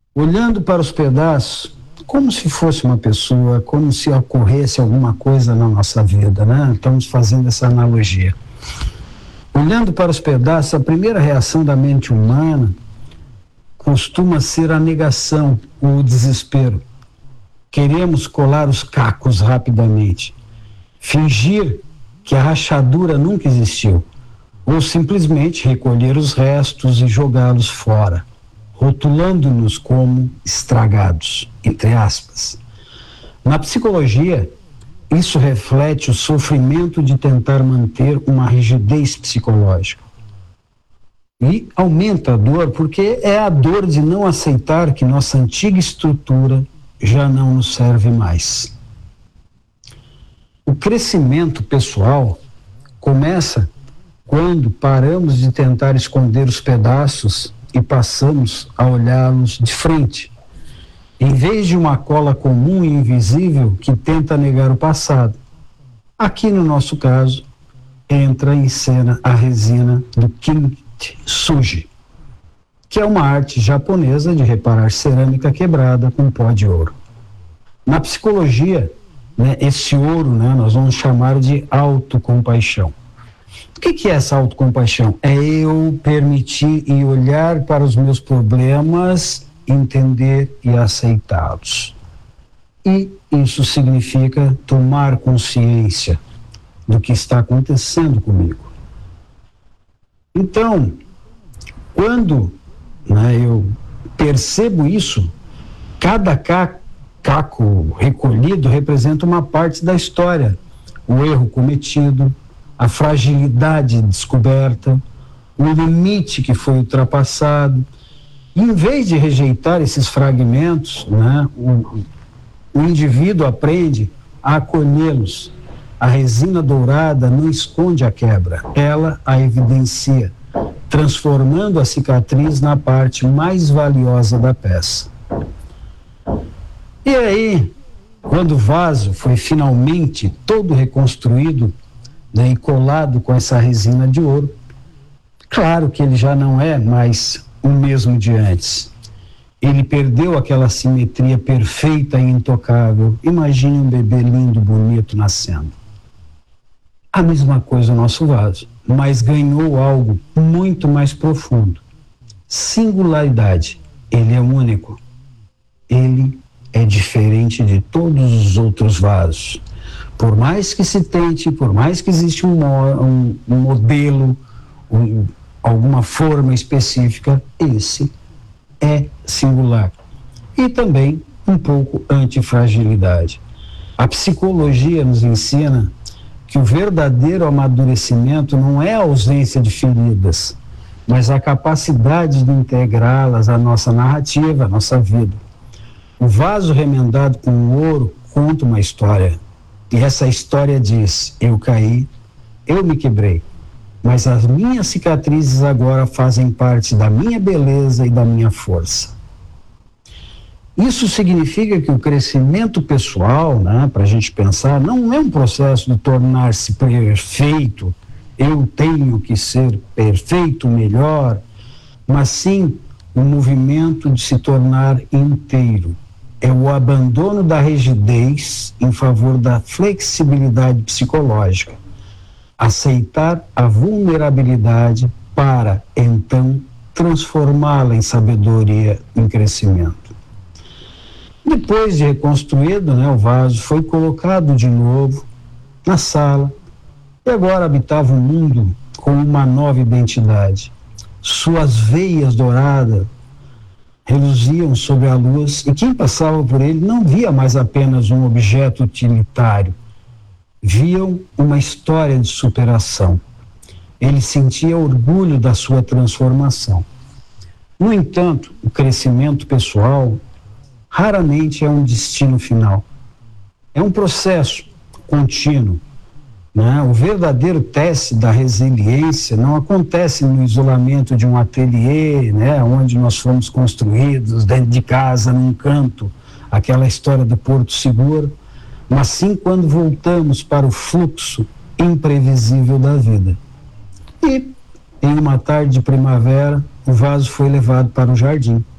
olhando para os pedaços como se fosse uma pessoa, como se ocorresse alguma coisa na nossa vida, né? Estamos fazendo essa analogia. Olhando para os pedaços, a primeira reação da mente humana costuma ser a negação, o desespero. Queremos colar os cacos rapidamente, fingir que a rachadura nunca existiu, ou simplesmente recolher os restos e jogá-los fora, rotulando-nos como estragados, entre aspas. Na psicologia, isso reflete o sofrimento de tentar manter uma rigidez psicológica. E aumenta a dor porque é a dor de não aceitar que nossa antiga estrutura já não nos serve mais. O crescimento pessoal começa quando paramos de tentar esconder os pedaços e passamos a olhá-los de frente, em vez de uma cola comum e invisível que tenta negar o passado. Aqui no nosso caso, entra em cena a resina do Kintsugi, que é uma arte japonesa de reparar cerâmica quebrada com pó de ouro. Na psicologia, esse ouro, nós vamos chamar de autocompaixão. O que é essa autocompaixão? É eu permitir e olhar para os meus problemas, entender e aceitá-los. E isso significa tomar consciência do que está acontecendo comigo. Então, quando eu percebo isso, cada caco recolhido representa uma parte da história, o erro cometido, a fragilidade descoberta, o limite que foi ultrapassado. E, em vez de rejeitar esses fragmentos, o indivíduo aprende a acolhê-los. A resina dourada não esconde a quebra, ela a evidencia, transformando a cicatriz na parte mais valiosa da peça. E aí, quando o vaso foi finalmente todo reconstruído, e colado com essa resina de ouro, claro que ele já não é mais o mesmo de antes. Ele perdeu aquela simetria perfeita e intocável. Imagine um bebê lindo, bonito, nascendo. A mesma coisa o nosso vaso, mas ganhou algo muito mais profundo. Singularidade. Ele é único. Ele é diferente de todos os outros vasos. Por mais que se tente, por mais que exista um modelo, alguma forma específica, esse é singular. E também um pouco antifragilidade. A psicologia nos ensina que o verdadeiro amadurecimento não é a ausência de feridas, mas a capacidade de integrá-las à nossa narrativa, à nossa vida. O vaso remendado com ouro conta uma história. E essa história diz: eu caí, eu me quebrei, mas as minhas cicatrizes agora fazem parte da minha beleza e da minha força. Isso significa que o crescimento pessoal, para a gente pensar, não é um processo de tornar-se perfeito, eu tenho que ser perfeito, melhor, mas sim um movimento de se tornar inteiro. É o abandono da rigidez em favor da flexibilidade psicológica. Aceitar a vulnerabilidade para, então, transformá-la em sabedoria, em crescimento. Depois de reconstruído, o vaso foi colocado de novo na sala e agora habitava o mundo com uma nova identidade. Suas veias douradas reluziam sobre a luz e quem passava por ele não via mais apenas um objeto utilitário, viam uma história de superação. Ele sentia orgulho da sua transformação. No entanto, o crescimento pessoal raramente é um destino final. É um processo contínuo. O verdadeiro teste da resiliência não acontece no isolamento de um ateliê, onde nós fomos construídos, dentro de casa, num canto, aquela história do Porto Seguro, mas sim quando voltamos para o fluxo imprevisível da vida. E, em uma tarde de primavera, o vaso foi levado para o jardim.